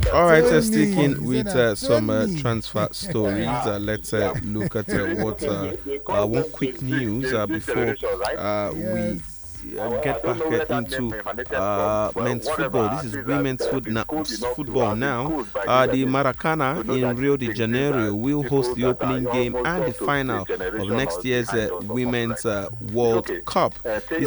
All right, sticking with some transfer stories. Let's look at what one quick news before we get back into men's football. This is women's football now. The Maracana in Rio de Janeiro will host the opening game and the final of next year's Women's World Cup. The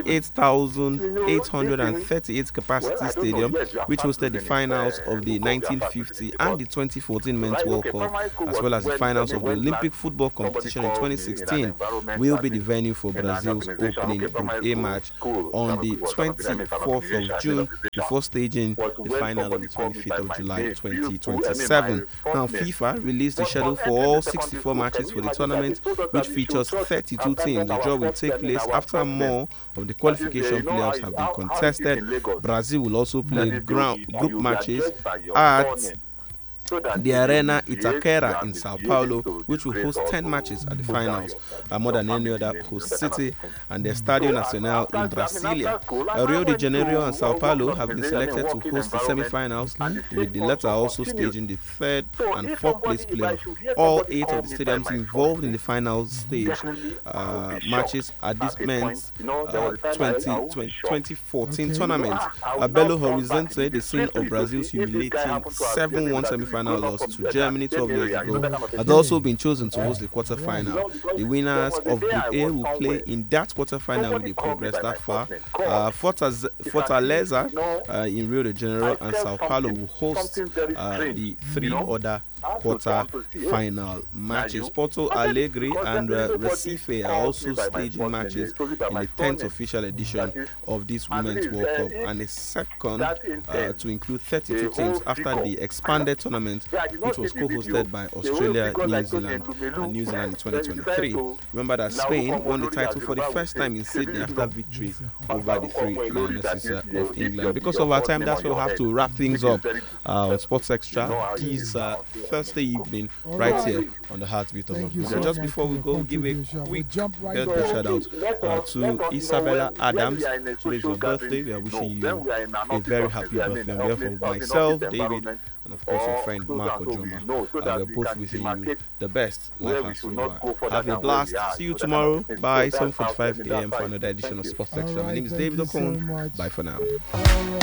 78,838 capacity stadium, which hosted the finals of the 1950 and the 2014 Men's World Cup, as well as the finals of the Olympic football competition in 2016, will be the venue for Brazil's opening Group A match on the 24th of June before staging the final on the 25th of July 2027. Now, FIFA released the schedule for all 64 matches for the tournament, which features 32 teams. The draw will take place after more of the qualification playoffs have been contested. Brazil will also play group matches at the Arena Itaquera in Sao Paulo, which will host 10 matches at the finals, more than any other host city, and the Estadio Nacional in Brasilia. Rio de Janeiro and Sao Paulo have been selected to host the semi-finals, with the latter also staging the third and fourth place playoff. All 8 of the stadiums involved in the final stage matches at this men's 2014 tournament. Belo Horizonte, the scene of Brazil's humiliating 7-1 semi-final loss to Germany 12 years ago, has also been chosen to host the quarter-final. The winners of Group A will play in that quarter-final if they progress that far. Fortaleza in Rio de Janeiro and Sao Paulo will host the 3 other quarter-final matches. Porto Alegre and Recife are also staging matches in the 10th official edition of this Women's World Cup, and a second to include 32 teams after the expanded tournament, which was co-hosted by Australia, New Zealand, and New Zealand in 2023. Remember that Spain won the title for the first time in Sydney after victory over the 3 Lionesses of England. Because of our time, that's where we'll have to wrap things up on Sports Extra this Thursday evening, right here on the Heartbeat of Abuja. Just before we go, give a quick birthday shout out to Isabella Adams. Today's your birthday. We are wishing you a very happy birthday. On behalf of myself, David, and of course your friend Mark Ojoma, we're both wishing you the best life has you are. Have a blast. See you tomorrow by 7:45 a.m. for another edition of Sports Extra. My name is David Okon. Bye for now.